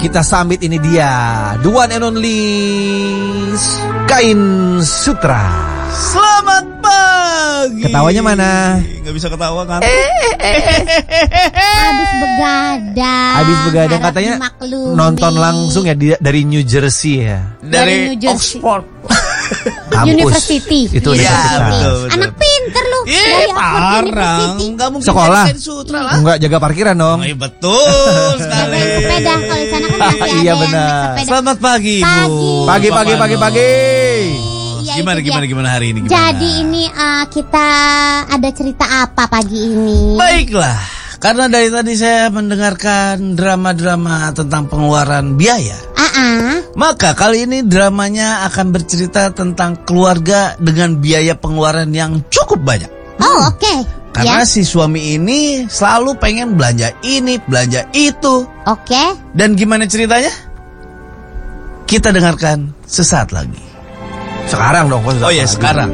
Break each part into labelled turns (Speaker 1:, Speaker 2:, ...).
Speaker 1: kita sambit ini dia, the one and only Kain Sutra.
Speaker 2: Selamat pagi.
Speaker 1: Ketawanya mana?
Speaker 2: Gak bisa ketawa kan?
Speaker 3: Habis begadang
Speaker 1: katanya nonton langsung ya dari New Jersey ya.
Speaker 3: Dari New Jersey.
Speaker 2: Oxford
Speaker 3: University.
Speaker 1: Itu universitas.
Speaker 2: betul.
Speaker 3: Anak pinter lu. Dari Oxford University.
Speaker 2: Enggak mungkin
Speaker 1: Sekolah.
Speaker 2: Kain Sutra lah.
Speaker 1: Enggak, jaga parkiran dong.
Speaker 2: Oh, iya betul sekali.
Speaker 3: Naik sepeda kalau di sana kan masih ada
Speaker 1: Iya,
Speaker 3: yang
Speaker 1: benar.
Speaker 3: naik sepeda.
Speaker 2: Selamat pagi, Bu.
Speaker 1: Pagi.
Speaker 3: Iya, itu
Speaker 2: Gimana hari ini?
Speaker 3: Jadi ini kita ada cerita apa pagi ini?
Speaker 2: Baiklah, karena dari tadi saya mendengarkan drama-drama tentang pengeluaran biaya. Maka kali ini dramanya akan bercerita tentang keluarga dengan biaya pengeluaran yang cukup banyak.
Speaker 3: Oh, oke.
Speaker 2: Karena
Speaker 3: Ya.
Speaker 2: si suami ini selalu pengen belanja ini, belanja itu.
Speaker 3: Oke.
Speaker 2: Dan gimana ceritanya? Kita dengarkan sesaat lagi.
Speaker 1: Sekarang dong.
Speaker 2: Oh ya, sekarang.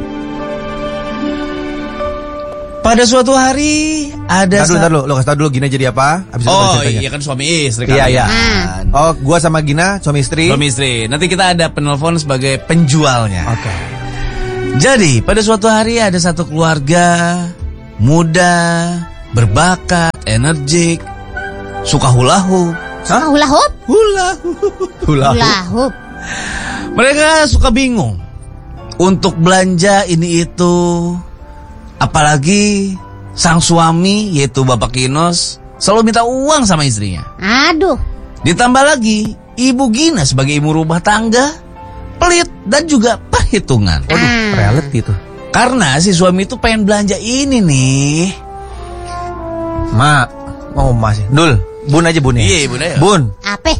Speaker 2: Pada suatu hari ada
Speaker 1: Ntar dulu, lo kasih tau dulu Gina jadi apa? Abis itu baru
Speaker 2: Oh
Speaker 1: ceritanya.
Speaker 2: iya kan suami istri
Speaker 1: Iya,
Speaker 2: kan.
Speaker 1: iya. Oh, gua sama Gina, suami istri.
Speaker 2: Suami istri. Nanti kita ada penelpon sebagai penjualnya.
Speaker 1: Oke.
Speaker 2: Jadi pada suatu hari ada satu keluarga muda, berbakat, energik, suka hula hoop.
Speaker 3: Suka hula hoop?
Speaker 2: Hula hoop. Mereka suka bingung untuk belanja ini itu. Apalagi sang suami yaitu Bapak Kinos selalu minta uang sama istrinya.
Speaker 3: Aduh.
Speaker 2: Ditambah lagi Ibu Gina sebagai ibu rumah tangga pelit dan juga perhitungan.
Speaker 1: Waduh, reality tuh.
Speaker 2: Karena si suami itu pengen belanja ini nih.
Speaker 1: Mak, masih. Dul, Bun aja Bun ya.
Speaker 2: Iya, Bun aja.
Speaker 1: Bun.
Speaker 3: Apa?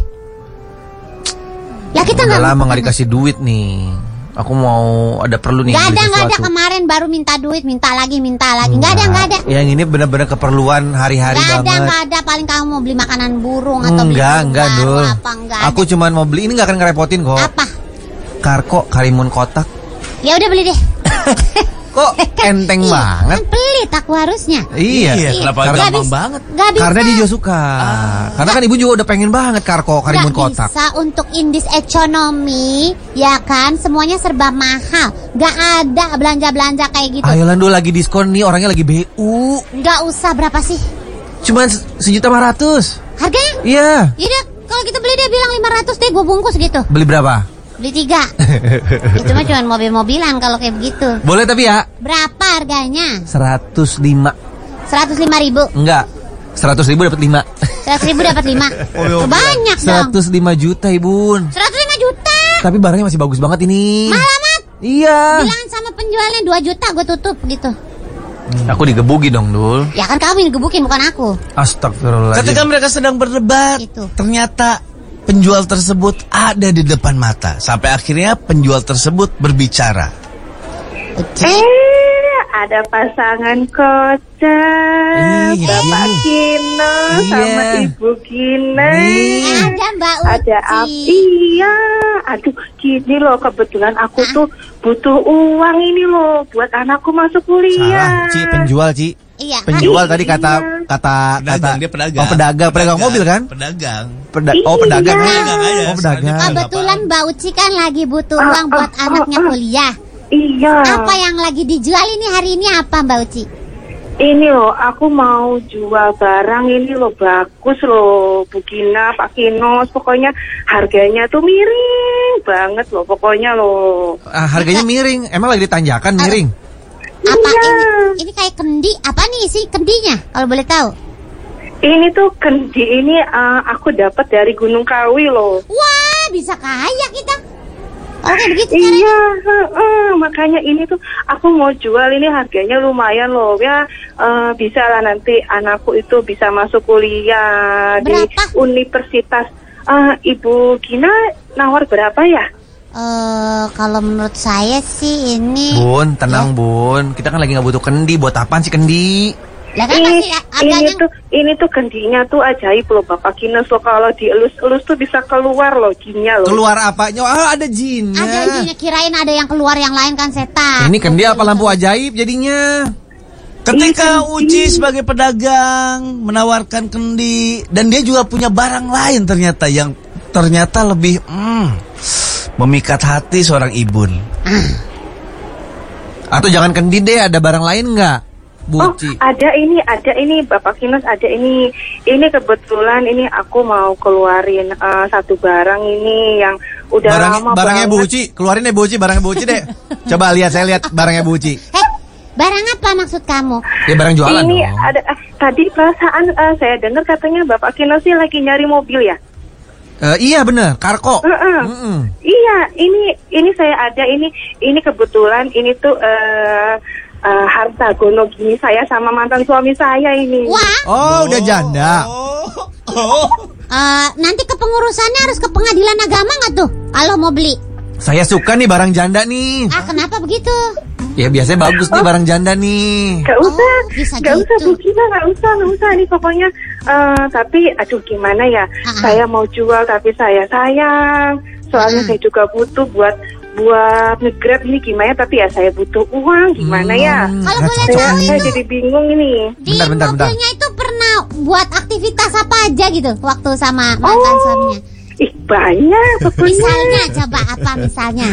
Speaker 3: Lah kita
Speaker 1: Udah
Speaker 3: nggak
Speaker 1: lama nggak dikasih duit nih. Aku mau ada perlu nih.
Speaker 3: Nggak
Speaker 1: beli
Speaker 3: ada
Speaker 1: sesuatu.
Speaker 3: kemarin baru minta duit, minta lagi. Nggak ada.
Speaker 1: Yang ini benar-benar keperluan hari-hari banget.
Speaker 3: Nggak ada. Paling kamu mau beli makanan burung atau beli
Speaker 1: Enggak,
Speaker 3: burung baru
Speaker 1: Dul.
Speaker 3: apa enggak
Speaker 1: Aku
Speaker 3: ada.
Speaker 1: cuman mau beli, ini nggak akan ngerepotin kok.
Speaker 3: Apa?
Speaker 1: Karko Karimun kotak.
Speaker 3: Ya udah beli deh.
Speaker 1: Kok enteng
Speaker 3: Iya,
Speaker 1: banget?
Speaker 3: kan pelit aku harusnya.
Speaker 1: Iya.
Speaker 2: Kenapa
Speaker 3: Nggak
Speaker 2: gampang
Speaker 3: bisa.
Speaker 2: banget?
Speaker 3: Nggak bisa.
Speaker 1: Karena dia juga suka. Karena kan ibu juga udah pengen banget Karko Karimun
Speaker 3: Nggak
Speaker 1: kotak.
Speaker 3: bisa untuk indis ekonomi, ya kan? Semuanya serba mahal. Nggak ada belanja-belanja kayak gitu.
Speaker 1: Ayo Lando lagi diskon nih, orangnya lagi BU.
Speaker 3: Nggak usah, berapa sih
Speaker 1: Cuman 1.500.000.
Speaker 3: harganya?
Speaker 1: Iya.
Speaker 3: Yaudah, kalau gitu beli dia bilang 500 deh, gue bungkus gitu.
Speaker 1: Beli berapa?
Speaker 3: Beli 3. Itu mah cuma mobil-mobilan kalau kayak begitu.
Speaker 1: Boleh tapi ya.
Speaker 3: Berapa harganya?
Speaker 1: 105.
Speaker 3: 105.000.
Speaker 1: Enggak. 100.000 dapat 5.
Speaker 3: 100.000 dapat 5. Banyak dong.
Speaker 1: 105 juta, Ibu.
Speaker 3: 105 juta.
Speaker 1: Tapi barangnya masih bagus banget ini.
Speaker 3: Mahal amat.
Speaker 1: Iya.
Speaker 3: Bilang sama penjualnya 2 juta gue tutup gitu.
Speaker 1: Aku digebuki dong, Dul.
Speaker 3: Ya kan kamu yang digebukin bukan aku.
Speaker 1: Astagfirullahaladzim.
Speaker 2: Ketika mereka sedang berdebat,
Speaker 3: Gitu.
Speaker 2: ternyata penjual tersebut ada di depan mata. Sampai akhirnya penjual tersebut berbicara.
Speaker 4: Ada pasangan kocak,
Speaker 2: Iya.
Speaker 4: Bapak Kino sama Ibu Gina.
Speaker 3: Ada Mbak Uci.
Speaker 4: Ada api, iya. Aduh, gini loh, kebetulan aku tuh butuh uang ini loh buat anakku masuk kuliah.
Speaker 1: Salah, Ci, penjual, Ci.
Speaker 3: Iya.
Speaker 1: Penjual tadi
Speaker 4: Iya.
Speaker 1: kata
Speaker 2: Pedagang, dia pedagang.
Speaker 1: Oh, pedagang mobil kan?
Speaker 2: Pedagang.
Speaker 1: Pedagang.
Speaker 4: Iya.
Speaker 1: Oh, pedagang.
Speaker 3: Kebetulan Mbak Uci kan lagi butuh uang buat anaknya kuliah.
Speaker 4: Iya.
Speaker 3: Apa yang lagi dijual ini hari ini apa Mbak Uci?
Speaker 4: Ini loh, aku mau jual barang ini loh, bagus loh, Bu Gina, Pak Kinos, pokoknya harganya tuh miring banget loh, pokoknya loh.
Speaker 1: Harganya miring. Emang lagi ditanjakan miring?
Speaker 3: Apa
Speaker 4: Iya.
Speaker 3: ini kayak kendi? Apa nih isi kendinya? Kalau boleh tahu.
Speaker 4: Ini tuh kendi ini aku dapat dari Gunung Kawi loh.
Speaker 3: Wah, bisa kaya kita. Oke, begitu
Speaker 4: Iya, makanya ini tuh aku mau jual ini harganya lumayan loh ya, bisa lah nanti anakku itu bisa masuk kuliah
Speaker 3: Berapa?
Speaker 4: di universitas. Ibu Gina nawar berapa ya?
Speaker 3: Kalau menurut saya sih ini.
Speaker 1: Bun, tenang Bun. Kita kan lagi nggak butuh kendi. Buat apaan sih kendi?
Speaker 3: Lah kan pasti harganya.
Speaker 4: Ini tuh kendinya tuh ajaib loh Bapak Kinos loh, kalau dielus-elus tuh bisa keluar loh jinnya loh.
Speaker 1: Keluar apanya? Ada jinnya.
Speaker 3: Ada jinnya, kirain ada yang keluar yang lain kan setan.
Speaker 1: Ini kendi apa lampu ajaib jadinya?
Speaker 2: Ketika Uci sebagai pedagang menawarkan kendi dan dia juga punya barang lain ternyata yang ternyata lebih memikat hati seorang ibun.
Speaker 1: Atau jangan kendi deh, ada barang lain nggak, Bu Uci?
Speaker 4: Ada ini Bapak Kinus, ada ini kebetulan ini aku mau keluarin satu barang ini yang udah lama
Speaker 1: barangnya
Speaker 4: banget.
Speaker 1: Bu Uci, keluarin deh Bu Uci, barangnya Bu Uci deh. Coba saya lihat barangnya Bu Uci.
Speaker 3: Barang apa maksud kamu?
Speaker 1: Ya barang jualan
Speaker 4: Ini
Speaker 1: dong.
Speaker 4: ada tadi perasaan saya dengar katanya Bapak Kinus sih lagi nyari mobil ya?
Speaker 1: Iya bener, Karko.
Speaker 4: Iya, ini saya ada ini kebetulan ini tuh harta gono gini saya sama mantan suami saya ini.
Speaker 3: Wah,
Speaker 1: Oh, udah janda.
Speaker 3: nanti kepengurusannya harus ke pengadilan agama nggak tuh? Kalau mau beli.
Speaker 1: Saya suka nih barang janda nih.
Speaker 3: Kenapa begitu?
Speaker 1: Ya biasanya bagus nih barang janda nih.
Speaker 4: Gak usah,
Speaker 3: bisa
Speaker 4: gak
Speaker 3: gitu.
Speaker 4: usah Bu Gina, gak usah. Ini pokoknya, tapi aduh gimana ya? Saya mau jual tapi saya sayang. Soalnya saya juga butuh buat nge-grab ini gimana? Tapi ya saya butuh uang, gimana ya?
Speaker 3: Kalau boleh tahu
Speaker 4: Saya
Speaker 3: itu
Speaker 4: jadi bingung ini.
Speaker 3: di
Speaker 1: Bentar.
Speaker 3: mobilnya itu pernah buat aktivitas apa aja gitu waktu sama mantan suaminya?
Speaker 4: Ih banyak sebetulnya.
Speaker 3: Misalnya coba apa misalnya?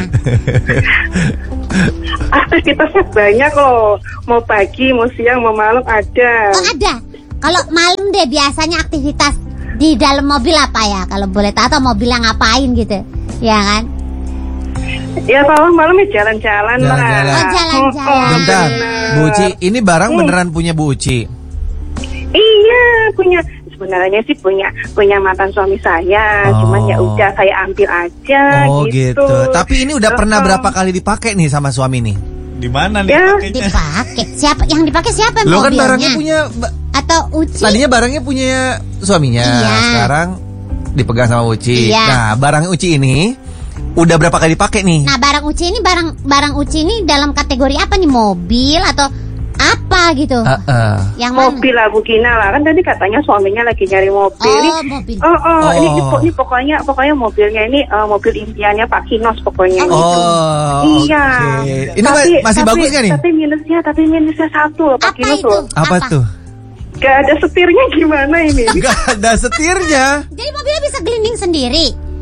Speaker 4: Aktivitasnya banyak loh. Mau pagi, mau siang, mau malam ada.
Speaker 3: Oh ada. Kalau malam deh biasanya aktivitas di dalam mobil apa ya? Kalau boleh tahu atau mobilnya ngapain gitu? Ya kan?
Speaker 4: Ya malam-malam ya jalan-jalan lah.
Speaker 1: Jalan-jalan.
Speaker 3: Oh jalan-jalan.
Speaker 1: Bentar, Bu Uci, ini barang beneran punya Bu Uci?
Speaker 4: Iya, sebenarnya sih punya mantan suami saya, cuman ya udah saya ambil aja
Speaker 1: Oh
Speaker 4: gitu.
Speaker 1: Tapi ini udah pernah berapa kali dipakai nih sama suami nih?
Speaker 2: Di mana nih
Speaker 4: Ya.
Speaker 2: pakainya?
Speaker 3: Dipakai. Siapa yang dipakai siapa
Speaker 1: Lo kan
Speaker 3: mobilnya?
Speaker 1: barangnya punya
Speaker 3: Atau Uci?
Speaker 1: tadinya barangnya punya suaminya,
Speaker 3: Iya.
Speaker 1: sekarang dipegang sama Uci.
Speaker 3: Iya.
Speaker 1: Nah, barang Uci ini udah berapa kali dipakai nih?
Speaker 3: Nah, barang Uci ini dalam kategori apa nih? Mobil atau apa gitu? Yang mana?
Speaker 4: Mobil lah Bu Gina lah, kan tadi katanya suaminya lagi nyari mobil.
Speaker 3: Oh, mobil.
Speaker 4: Ini pokoknya mobilnya ini mobil impiannya Pak Kinos pokoknya.
Speaker 1: Oh,
Speaker 4: Iya.
Speaker 1: oke. Ini masih bagus kan nih?
Speaker 4: Tapi minusnya satu loh Pak
Speaker 3: Apa
Speaker 4: Kinos
Speaker 3: itu?
Speaker 4: loh.
Speaker 1: Apa tuh?
Speaker 4: Gak ada setirnya gimana ini?
Speaker 1: Gak ada setirnya.
Speaker 3: Jadi mobilnya bisa gelinding sendiri.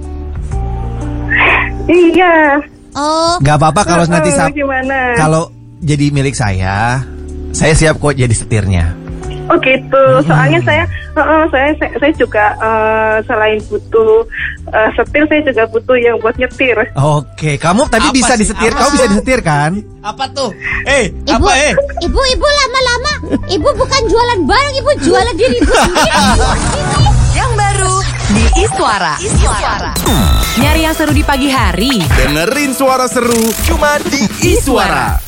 Speaker 4: Iya.
Speaker 3: Oh,
Speaker 1: Gak apa-apa kalau nanti
Speaker 4: gimana?
Speaker 1: kalau jadi milik saya siap kok jadi setirnya.
Speaker 4: Oh gitu. Soalnya saya juga selain butuh setir, saya juga butuh yang buat nyetir.
Speaker 1: Oke, kamu tapi
Speaker 2: Apa
Speaker 1: bisa
Speaker 2: sih?
Speaker 1: disetir.
Speaker 2: Apa
Speaker 1: Kamu bisa
Speaker 2: sih?
Speaker 1: disetir kan?
Speaker 2: Apa tuh? Apa
Speaker 3: ibu lama-lama, ibu bukan jualan barang, ibu jualan diri ibu sendiri.
Speaker 5: Yang baru di Iswara. Nyari yang seru di pagi hari.
Speaker 6: Dengerin suara seru cuma di Iswara.